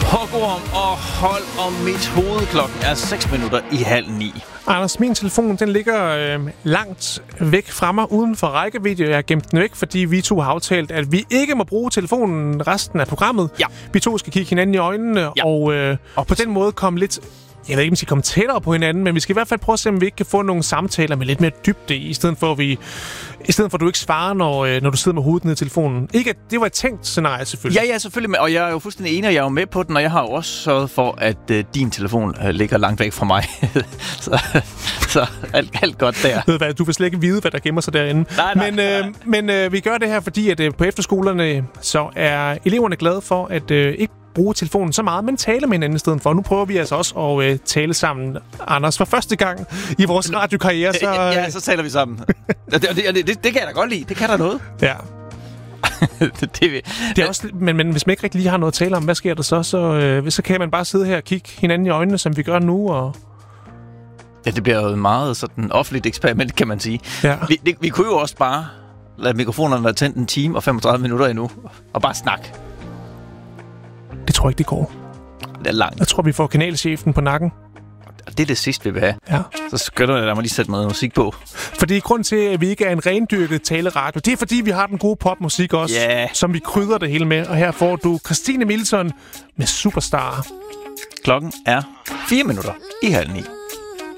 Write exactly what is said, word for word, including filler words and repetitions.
Hugorm og hold om mit hoved. Klokken er seks minutter i halv ni. Anders, min telefon den ligger øh, langt væk fra mig uden for rækkevidde. Jeg har gemt den væk, fordi vi to har aftalt, at vi ikke må bruge telefonen resten af programmet. Ja. Vi to skal kigge hinanden i øjnene ja. og, øh, og på den måde komme lidt... Jeg ved ikke, om vi skal komme tættere på hinanden, men vi skal i hvert fald prøve at se, om vi ikke kan få nogle samtaler med lidt mere dybde, i stedet for, at, vi, i stedet for, at du ikke svarer, når, når du sidder med hovedet ned i telefonen. Ikke, at det var et tænkt scenarie, selvfølgelig. Ja, ja, selvfølgelig. Og jeg er jo fuldstændig enig, og jeg er jo med på den, og jeg har jo også sørget for, at øh, din telefon øh, ligger langt væk fra mig. så så alt, alt godt der. Ved hvad, du vil slet ikke vide, hvad der gemmer sig derinde. Nej, nej, men øh, nej. men øh, vi gør det her, fordi at øh, på efterskolerne, så er eleverne glade for, at øh, ikke bruge telefonen så meget, men tale med hinanden i stedet for. Nu prøver vi altså også at øh, tale sammen, Anders. For første gang i vores radiokarriere, så... Øh... Ja, så taler vi sammen. det, det, det, det, det kan jeg da godt lide. Det kan der noget. Ja. det, det, det er også, men, men hvis man ikke rigtig lige har noget at tale om, hvad sker der så? Så, øh, så kan man bare sidde her og kigge hinanden i øjnene, som vi gør nu, og... Ja, det bliver jo et meget sådan offentligt eksperiment, kan man sige. Ja. Vi, det, vi kunne jo også bare lade mikrofonerne være tændt en time og femogtredive minutter endnu, og bare snakke. Det tror jeg ikke, det går. Det er langt. Jeg tror, vi får kanalchefen på nakken. Det er det sidste, vi vil have. Ja. Så skynder jeg, lad mig lige sætte noget musik på. Fordi grund til, at vi ikke er en rendyrket taleradio, det er fordi, vi har den gode popmusik også, yeah. som vi krydder det hele med. Og her får du Christine Milton med Superstar. Klokken er fire minutter i halv ni.